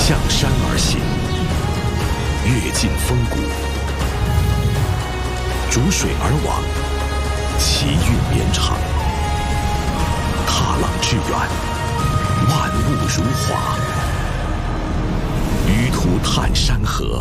向山而行，阅尽峰谷，逐水而往，奇韵绵长。踏浪致远，万物如画。舆图探山河，